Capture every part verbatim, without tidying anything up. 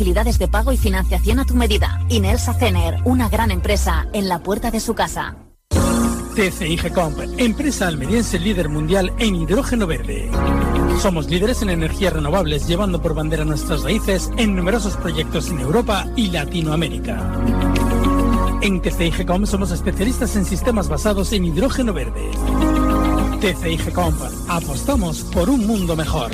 Facilidades de pago y financiación a tu medida. Inelsa Cener, una gran empresa en la puerta de su casa. T C I Gecomp, empresa almeriense líder mundial en hidrógeno verde. Somos líderes en energías renovables, llevando por bandera nuestras raíces en numerosos proyectos en Europa y Latinoamérica. En T C I Gecomp somos especialistas en sistemas basados en hidrógeno verde. T C I Gecomp, apostamos por un mundo mejor.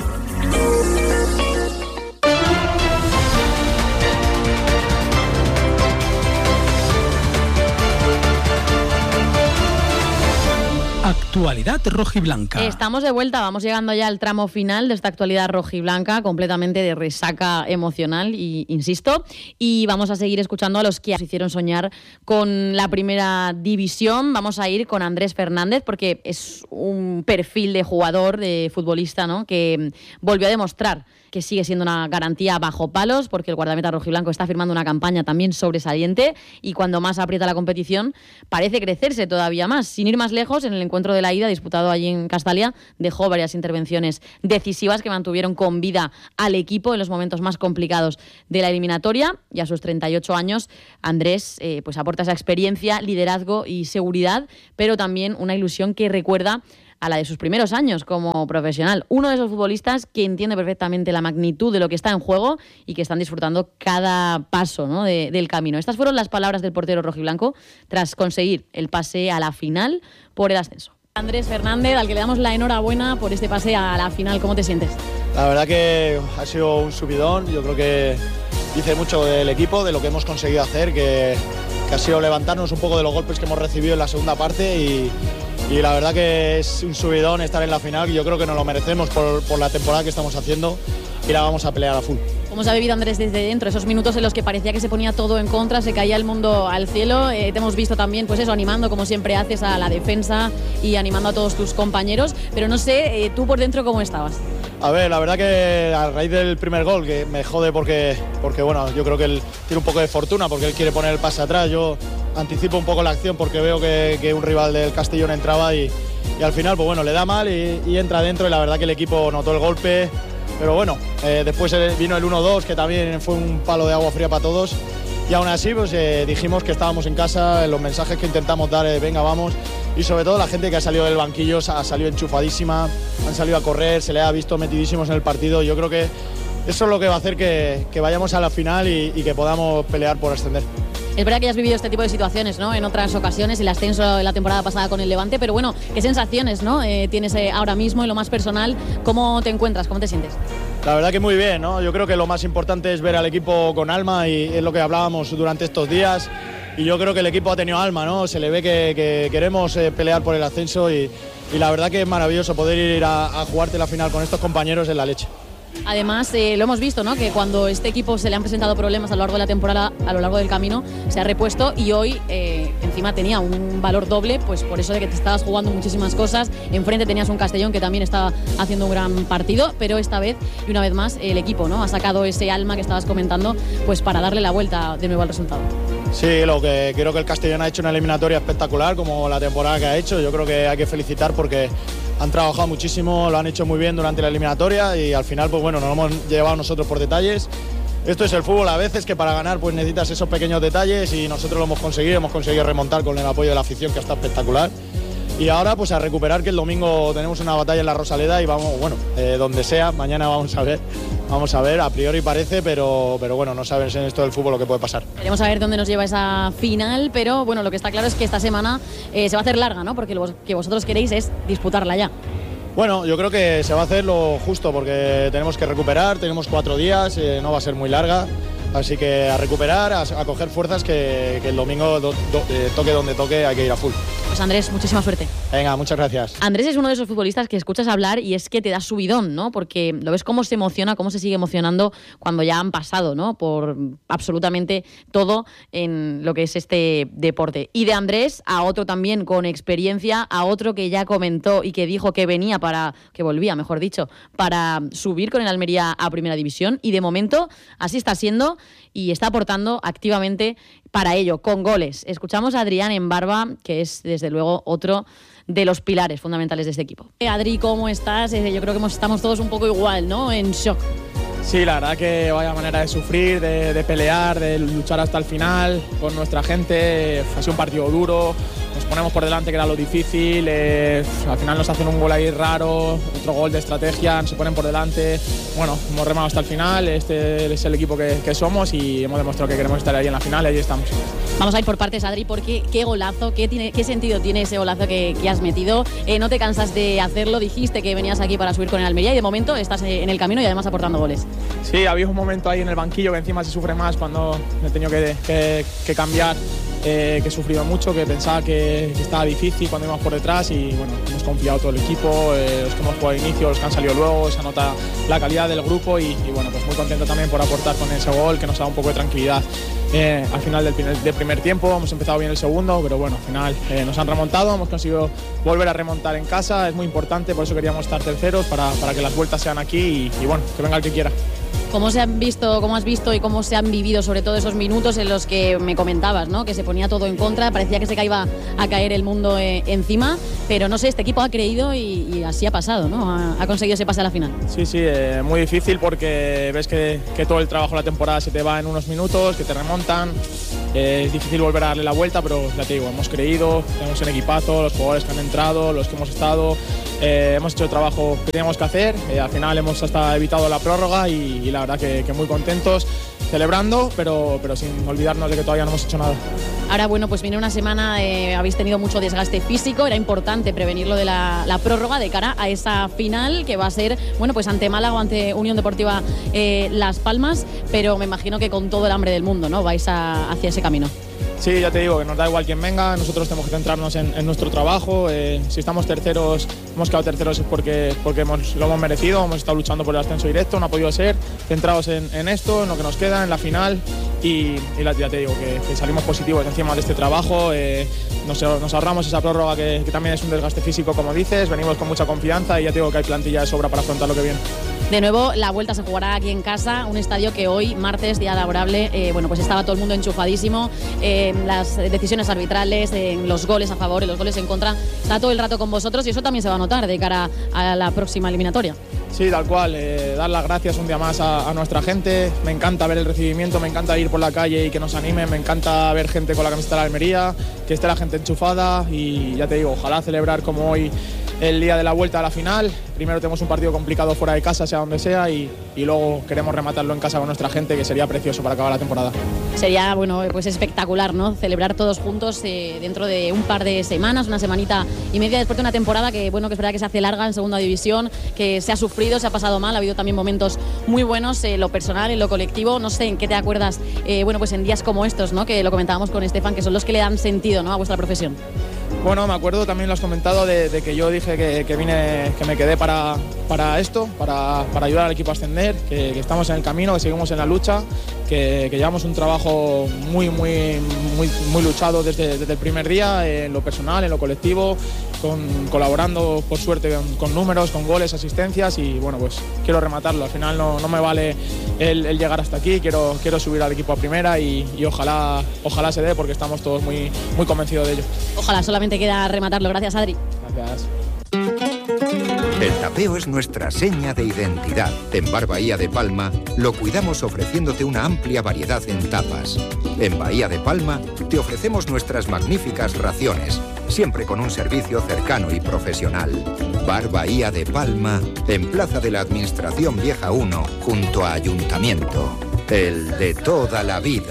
Actualidad rojiblanca. Estamos de vuelta, vamos llegando ya al tramo final de esta actualidad rojiblanca, completamente de resaca emocional, y insisto, y vamos a seguir escuchando a los que nos hicieron soñar con la primera división. Vamos a ir con Andrés Fernández, porque es un perfil de jugador, de futbolista, ¿no?, que volvió a demostrar que sigue siendo una garantía bajo palos, porque el guardameta rojiblanco está firmando una campaña también sobresaliente, y cuando más aprieta la competición parece crecerse todavía más. Sin ir más lejos, en el encuentro de la ida disputado allí en Castalia, dejó varias intervenciones decisivas que mantuvieron con vida al equipo en los momentos más complicados de la eliminatoria, y a sus treinta y ocho años Andrés eh, pues aporta esa experiencia, liderazgo y seguridad, pero también una ilusión que recuerda a la de sus primeros años como profesional. Uno de esos futbolistas que entiende perfectamente la magnitud de lo que está en juego y que están disfrutando cada paso, ¿no?, de, del camino. Estas fueron las palabras del portero rojiblanco tras conseguir el pase a la final por el ascenso. Andrés Fernández, al que le damos la enhorabuena por este pase a la final. ¿Cómo te sientes? La verdad que ha sido un subidón. Yo creo que dice mucho del equipo, de lo que hemos conseguido hacer, que, que ha sido levantarnos un poco de los golpes que hemos recibido en la segunda parte, y Y la verdad que es un subidón estar en la final, y yo creo que nos lo merecemos por, por la temporada que estamos haciendo, y la vamos a pelear a full. ¿Cómo se ha vivido, Andrés, desde dentro? Esos minutos en los que parecía que se ponía todo en contra, se caía el mundo al cielo. Eh, te hemos visto también, pues eso, animando, como siempre haces, a la defensa y animando a todos tus compañeros. Pero no sé, eh, tú por dentro, ¿cómo estabas? A ver, la verdad que a raíz del primer gol, que me jode porque, porque bueno, yo creo que él tiene un poco de fortuna, porque él quiere poner el pase atrás. Yo anticipo un poco la acción porque veo que, que un rival del Castellón entraba, y, y al final, pues bueno, le da mal y, y entra dentro, y la verdad que el equipo notó el golpe. Pero bueno, eh, después vino el uno dos, que también fue un palo de agua fría para todos, y aún así pues eh, dijimos que estábamos en casa, los mensajes que intentamos dar, eh, venga, vamos, y sobre todo la gente que ha salido del banquillo ha salido enchufadísima, han salido a correr, se le ha visto metidísimos en el partido. Yo creo que eso es lo que va a hacer que, que vayamos a la final y, y que podamos pelear por ascender. Es verdad que ya has vivido este tipo de situaciones, ¿no?, en otras ocasiones, el ascenso de la temporada pasada con el Levante, pero bueno, ¿qué sensaciones, ¿no?, eh, tienes eh, ahora mismo en lo más personal? ¿Cómo te encuentras? ¿Cómo te sientes? La verdad que muy bien, ¿no? Yo creo que lo más importante es ver al equipo con alma, y es lo que hablábamos durante estos días, y yo creo que el equipo ha tenido alma, ¿no? Se le ve que, que queremos eh, pelear por el ascenso, y, y la verdad que es maravilloso poder ir a, a jugarte la final con estos compañeros, en la leche. Además, eh, lo hemos visto, ¿no?, que cuando este equipo se le han presentado problemas a lo largo de la temporada, a lo largo del camino, se ha repuesto, y hoy eh, encima tenía un valor doble, pues por eso de que te estabas jugando muchísimas cosas. Enfrente tenías un Castellón que también estaba haciendo un gran partido, pero esta vez, y una vez más, el equipo, ¿no?, ha sacado ese alma que estabas comentando, pues para darle la vuelta de nuevo al resultado. Sí, lo que creo que el Castellón ha hecho una eliminatoria espectacular, como la temporada que ha hecho. Yo creo que hay que felicitar porque han trabajado muchísimo, lo han hecho muy bien durante la eliminatoria, y al final, pues bueno, nos lo hemos llevado nosotros por detalles. Esto es el fútbol a veces, que para ganar pues necesitas esos pequeños detalles, y nosotros lo hemos conseguido, hemos conseguido remontar con el apoyo de la afición, que está espectacular. Y ahora pues a recuperar, que el domingo tenemos una batalla en la Rosaleda, y vamos, bueno, eh, donde sea, mañana vamos a ver, vamos a ver, a priori parece, pero, pero bueno, no sabes en esto del fútbol lo que puede pasar. Queremos saber dónde nos lleva esa final, pero bueno, lo que está claro es que esta semana eh, se va a hacer larga, ¿no?, porque lo que vosotros queréis es disputarla ya. Bueno, yo creo que se va a hacer lo justo, porque tenemos que recuperar, tenemos cuatro días, eh, no va a ser muy larga. Así que a recuperar, a, a coger fuerzas, que, que el domingo do, do, eh, toque donde toque, hay que ir a full. Pues Andrés, muchísima suerte. Venga, muchas gracias. Andrés es uno de esos futbolistas que escuchas hablar y es que te da subidón, ¿no? Porque lo ves cómo se emociona, cómo se sigue emocionando cuando ya han pasado, ¿no?, por absolutamente todo en lo que es este deporte. Y de Andrés a otro también con experiencia, a otro que ya comentó y que dijo que venía para, que volvía, mejor dicho, para subir con el Almería a Primera División, y de momento así está siendo y está aportando activamente para ello, con goles. Escuchamos a Adrián Embarba, que es desde luego otro de los pilares fundamentales de este equipo. Adri, ¿cómo estás? Eh, yo creo que estamos todos un poco igual, ¿no?, en shock. Sí, la verdad que vaya manera de sufrir, de, de pelear, de luchar hasta el final con nuestra gente. Ha sido un partido duro, nos ponemos por delante, que era lo difícil. Eh, al final nos hacen un gol ahí raro, otro gol de estrategia, se ponen por delante. Bueno, hemos remado hasta el final, este es el equipo que, que somos y hemos demostrado que queremos estar ahí en la final y ahí estamos. Vamos a ir por partes, Adri, porque qué golazo, qué, tiene, qué sentido tiene ese golazo que, que has metido. Eh, no te cansas de hacerlo, dijiste que venías aquí para subir con el Almería y de momento estás en el camino y además aportando goles. Sí, había un momento ahí en el banquillo que encima se sufre más cuando he tenido que, que, que cambiar, eh, que he sufrido mucho, que pensaba que, que estaba difícil cuando íbamos por detrás y bueno, hemos confiado todo el equipo, eh, los que hemos jugado al inicio, los que han salido luego, se nota la calidad del grupo y, y bueno, pues muy contento también por aportar con ese gol que nos ha dado un poco de tranquilidad. Eh, al final del primer, del primer tiempo hemos empezado bien el segundo, pero bueno, al final eh, nos han remontado, hemos conseguido volver a remontar en casa, es muy importante, por eso queríamos estar terceros para, para que las vueltas sean aquí y, y bueno, que venga el que quiera. ¿Cómo se han visto, cómo has visto y cómo se han vivido sobre todo esos minutos en los que me comentabas, ¿no? Que se ponía todo en contra, parecía que se iba a caer el mundo eh, encima, pero no sé, este equipo ha creído y, y así ha pasado, ¿no? Ha, ha conseguido ese pase a la final. Sí, sí, eh, muy difícil porque ves que, que todo el trabajo de la temporada se te va en unos minutos, que te remontan. Eh, es difícil volver a darle la vuelta, pero ya te digo, hemos creído, tenemos un equipazo, los jugadores que han entrado, los que hemos estado, eh, hemos hecho el trabajo que teníamos que hacer, eh, al final hemos hasta evitado la prórroga y, y la verdad que, que muy contentos, celebrando, pero, pero sin olvidarnos de que todavía no hemos hecho nada. Ahora, bueno, pues viene una semana, eh, habéis tenido mucho desgaste físico, era importante prevenirlo de la, la prórroga de cara a esa final que va a ser, bueno, pues ante Málaga o ante Unión Deportiva eh, Las Palmas, pero me imagino que con todo el hambre del mundo, ¿no? Vais a, hacia ese camino. Sí, ya te digo, que nos da igual quién venga, nosotros tenemos que centrarnos en, en nuestro trabajo, eh, si estamos terceros, hemos quedado terceros es porque, porque hemos, lo hemos merecido, hemos estado luchando por el ascenso directo, no ha podido ser, centrados en, en esto, en lo que nos queda, en la final y, y la, ya te digo, que, que salimos positivos encima de este trabajo, eh, nos, nos ahorramos esa prórroga que, que también es un desgaste físico como dices, venimos con mucha confianza y ya te digo que hay plantilla de sobra para afrontar lo que viene. De nuevo, la vuelta se jugará aquí en casa, un estadio que hoy, martes, día laborable, eh, bueno, pues estaba todo el mundo enchufadísimo, eh, las decisiones arbitrales, en eh, los goles a favor y los goles en contra, está todo el rato con vosotros y eso también se va a notar de cara a la próxima eliminatoria. Sí, tal cual, eh, dar las gracias un día más a, a nuestra gente, me encanta ver el recibimiento, me encanta ir por la calle y que nos animen, me encanta ver gente con la camiseta de la Almería, que esté la gente enchufada y ya te digo, ojalá celebrar como hoy el día de la vuelta a la final. Primero tenemos un partido complicado fuera de casa, sea donde sea, y, y luego queremos rematarlo en casa con nuestra gente, que sería precioso para acabar la temporada. Sería, bueno, pues espectacular, ¿no? Celebrar todos juntos eh, dentro de un par de semanas, una semanita y media después de una temporada que, bueno, que es verdad que se hace larga en segunda división, que se ha sufrido, se ha pasado mal, ha habido también momentos muy buenos en lo personal, en lo colectivo. No sé en qué te acuerdas, eh, bueno, pues en días como estos, ¿no? Que lo comentábamos con Estefan, que son los que le dan sentido, ¿no? A vuestra profesión. Bueno, me acuerdo, también lo has comentado, de, de que yo dije que, que vine, que me quedé para, para esto, para, para ayudar al equipo a ascender, que, que estamos en el camino, que seguimos en la lucha, que, que llevamos un trabajo muy, muy, muy, muy luchado desde, desde el primer día, en lo personal, en lo colectivo, con, colaborando por suerte con, con números, con goles, asistencias y bueno, pues quiero rematarlo. Al final no, no me vale el, el llegar hasta aquí, quiero, quiero subir al equipo a primera y, y ojalá, ojalá se dé porque estamos todos muy, muy convencidos de ello. Ojalá, solamente queda rematarlo. Gracias, Adri. Gracias. El tapeo es nuestra seña de identidad. En Bar Bahía de Palma lo cuidamos ofreciéndote una amplia variedad en tapas. En Bahía de Palma te ofrecemos nuestras magníficas raciones, siempre con un servicio cercano y profesional. Bar Bahía de Palma, en Plaza de la Administración Vieja uno, junto a Ayuntamiento. El de toda la vida.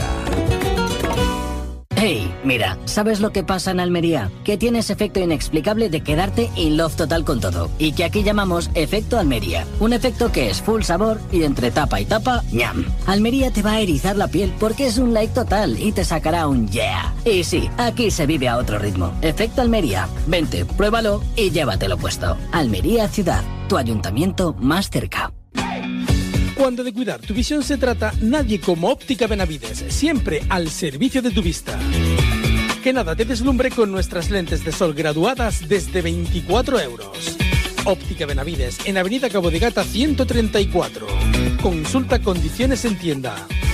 Hey, mira, ¿sabes lo que pasa en Almería? Que tienes efecto inexplicable de quedarte in love total con todo. Y que aquí llamamos efecto Almería. Un efecto que es full sabor y entre tapa y tapa, ñam. Almería te va a erizar la piel porque es un like total y te sacará un yeah. Y sí, aquí se vive a otro ritmo. Efecto Almería. Vente, pruébalo y llévatelo puesto. Almería Ciudad, tu ayuntamiento más cerca. Cuando de cuidar tu visión se trata, nadie como Óptica Benavides, siempre al servicio de tu vista. Que nada te deslumbre con nuestras lentes de sol graduadas desde veinticuatro euros. Óptica Benavides, en Avenida Cabo de Gata ciento treinta y cuatro. Consulta condiciones en tienda.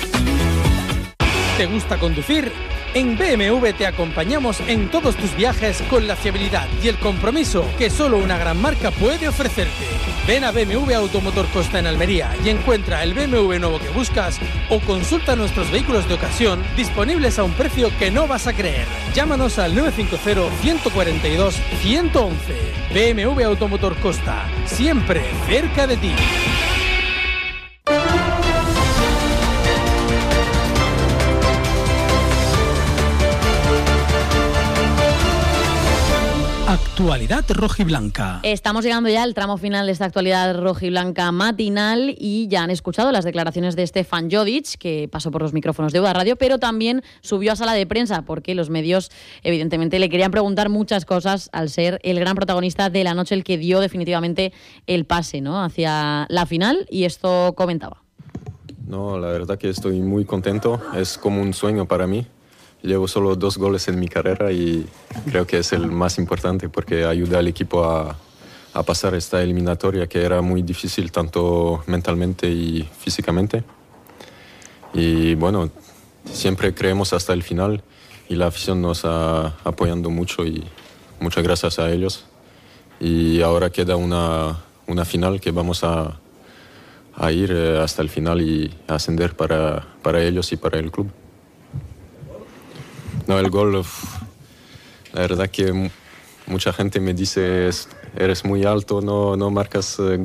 ¿Te gusta conducir? En B M W te acompañamos en todos tus viajes con la fiabilidad y el compromiso que solo una gran marca puede ofrecerte. Ven a B M W Automotor Costa en Almería y encuentra el B M W nuevo que buscas o consulta nuestros vehículos de ocasión disponibles a un precio que no vas a creer. Llámanos al nueve cinco cero, uno cuatro dos, uno uno uno. B M W Automotor Costa, siempre cerca de ti. Actualidad rojiblanca. Estamos llegando ya al tramo final de esta actualidad rojiblanca matinal y ya han escuchado las declaraciones de Stefan Jodic, que pasó por los micrófonos de Uda Radio, pero también subió a sala de prensa porque los medios evidentemente le querían preguntar muchas cosas al ser el gran protagonista de la noche, el que dio definitivamente el pase, ¿no?, hacia la final, y esto comentaba. No, la verdad que estoy muy contento, es como un sueño para mí. Llevo solo dos goles en mi carrera y creo que es el más importante porque ayuda al equipo a, a pasar esta eliminatoria que era muy difícil tanto mentalmente y físicamente. Y bueno, siempre creemos hasta el final y la afición nos está apoyando mucho y muchas gracias a ellos. Y ahora queda una, una final que vamos a, a ir hasta el final y ascender para, para ellos y para el club. No, el gol, uf, la verdad que mucha gente me dice, eres muy alto, no, no marcas